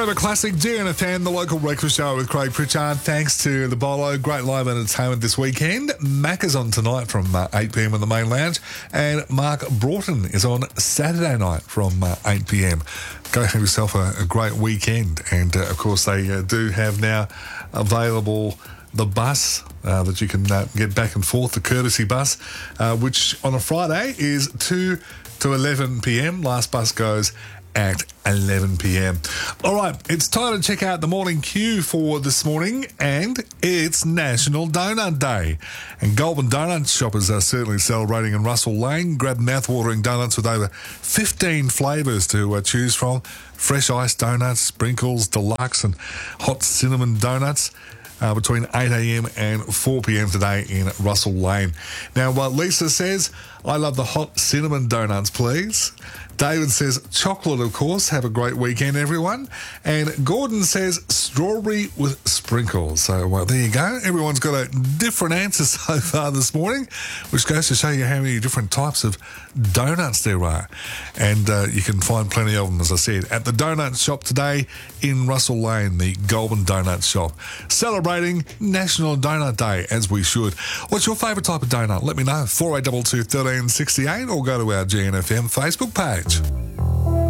Forever Classic, GNFM, the local breakfast show with Craig Pritchard. Thanks to the Bolo. Great live entertainment this weekend. Mac is on tonight from 8 p.m. in the main lounge, and Mark Broughton is on Saturday night from 8 p.m. Go have yourself a great weekend. And, of course, they do have now available the bus that you can get back and forth, the courtesy bus, which on a Friday is 2 to 11 p.m. Last bus goes at 11 p.m. All right, it's time to check out the morning queue for this morning, and it's National Donut Day. And Goulburn Donut shoppers are certainly celebrating in Russell Lane. Grab mouth-watering donuts with over 15 flavours to choose from. Fresh iced donuts, sprinkles, deluxe and hot cinnamon donuts. Between 8 a.m. and 4 p.m. today in Russell Lane. Now, Lisa says, I love the hot cinnamon donuts, please. David says, chocolate, of course. Have a great weekend, everyone. And Gordon says, strawberry with sprinkles. So, there you go. Everyone's got a different answer so far this morning, which goes to show you how many different types of donuts there are. And you can find plenty of them, as I said, at the donut shop today in Russell Lane, the Goulburn Donut Shop. Celebrating National Donut Day, as we should. What's your favourite type of donut? Let me know. 4822 1368, or go to our GNFM Facebook page.